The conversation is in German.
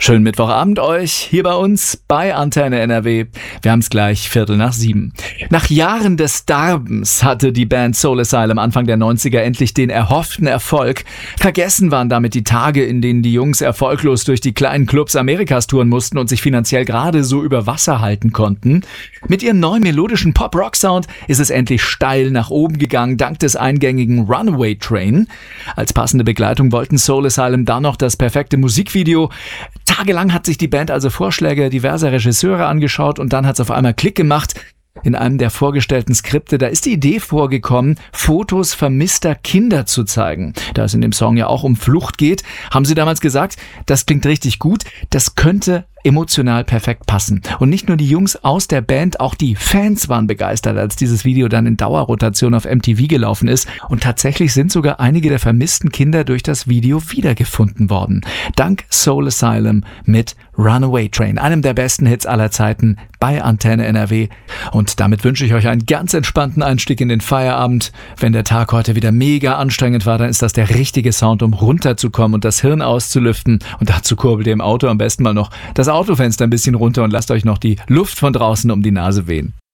Schönen Mittwochabend euch, hier bei uns bei Antenne NRW. Wir haben es gleich 6:15. Nach Jahren des Darbens hatte die Band Soul Asylum Anfang der 90er endlich den erhofften Erfolg. Vergessen waren damit die Tage, in denen die Jungs erfolglos durch die kleinen Clubs Amerikas touren mussten und sich finanziell gerade so über Wasser halten konnten. Mit ihrem neuen melodischen Pop-Rock-Sound ist es endlich steil nach oben gegangen, dank des eingängigen Runaway Train. Als passende Begleitung wollten Soul Asylum dann noch das perfekte Musikvideo. Tagelang hat sich die Band also Vorschläge diverser Regisseure angeschaut und dann hat es auf einmal Klick gemacht. In einem der vorgestellten Skripte, da ist die Idee vorgekommen, Fotos vermisster Kinder zu zeigen. Da es in dem Song ja auch um Flucht geht, haben sie damals gesagt, das klingt richtig gut, das könnte emotional perfekt passen. Und nicht nur die Jungs aus der Band, auch die Fans waren begeistert, als dieses Video dann in Dauerrotation auf MTV gelaufen ist. Und tatsächlich sind sogar einige der vermissten Kinder durch das Video wiedergefunden worden. Dank Soul Asylum mit Runaway Train, einem der besten Hits aller Zeiten bei Antenne NRW. Und damit wünsche ich euch einen ganz entspannten Einstieg in den Feierabend. Wenn der Tag heute wieder mega anstrengend war, dann ist das der richtige Sound, um runterzukommen und das Hirn auszulüften. Und dazu kurbelt ihr im Auto am besten mal noch das Autofenster ein bisschen runter und lasst euch noch die Luft von draußen um die Nase wehen.